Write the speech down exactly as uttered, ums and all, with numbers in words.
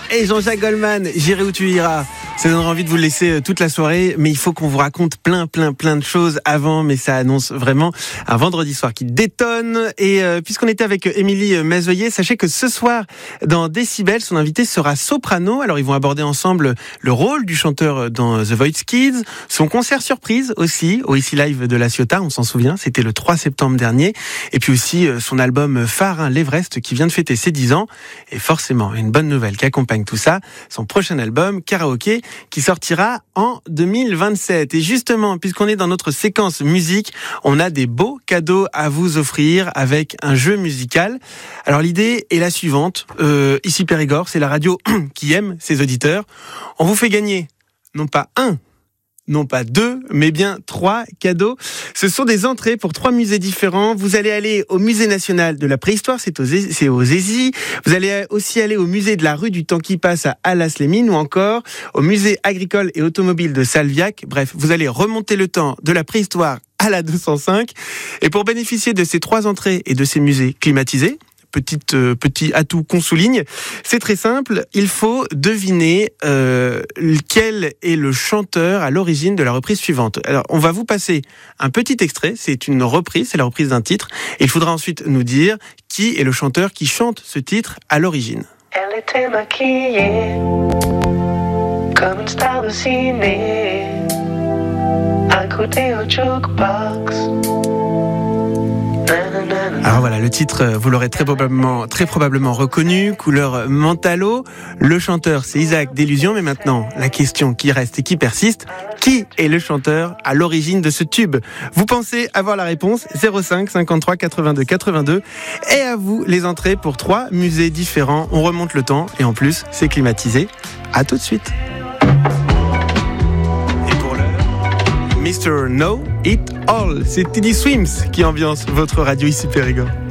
et Jean-Jacques Goldman, J'irai où tu iras. Ça donnera envie de vous laisser toute la soirée, mais il faut qu'on vous raconte plein, plein, plein de choses avant, mais ça annonce vraiment un vendredi soir qui détonne. Et euh, puisqu'on était avec Émilie Mazoyer, sachez que ce soir, dans Décibel, son invité sera soprano. Alors, ils vont aborder ensemble le rôle du chanteur dans The Voice Kids, son concert surprise aussi, au Ici Live de La Ciotat, on s'en souvient, c'était le trois septembre dernier. Et puis aussi, son album phare, hein, L'Everest, qui vient de fêter ses dix ans. Et forcément, une bonne nouvelle qui accompagne tout ça, son prochain album, Karaoké, qui sortira en deux mille vingt-sept. Et justement, puisqu'on est dans notre séquence musique, on a des beaux cadeaux à vous offrir avec un jeu musical. Alors l'idée est la suivante. Euh, ici Périgord, c'est la radio qui aime ses auditeurs. On vous fait gagner, non pas un, non pas deux, mais bien trois cadeaux. Ce sont des entrées pour trois musées différents. Vous allez aller au Musée National de la Préhistoire, c'est aux, c'est aux Zézis. Vous allez aussi aller au Musée de la Rue du Temps qui passe à Allas-les-Mines ou encore au Musée Agricole et Automobile de Salviac. Bref, vous allez remonter le temps de la préhistoire à la deux cent cinq. Et pour bénéficier de ces trois entrées et de ces musées climatisés, Petite, euh, petit atout qu'on souligne, c'est très simple, il faut deviner euh, quel est le chanteur à l'origine de la reprise suivante. Alors, on va vous passer un petit extrait, c'est une reprise, c'est la reprise d'un titre, et il faudra ensuite nous dire qui est le chanteur qui chante ce titre à l'origine. Elle était maquillée comme une star de ciné, accroupie au jukebox. Alors voilà, le titre, vous l'aurez très probablement, très probablement reconnu, couleur Mentalo. Le chanteur, c'est Isaac d'Illusion. Mais maintenant, la question qui reste et qui persiste, qui est le chanteur à l'origine de ce tube? Vous pensez avoir la réponse? zéro cinq cinquante-trois quatre-vingt-deux quatre-vingt-deux. Et à vous les entrées pour trois musées différents. On remonte le temps et en plus, c'est climatisé. À tout de suite. mister Know It All, c'est Teddy Swims qui ambiance votre radio ici Périgord.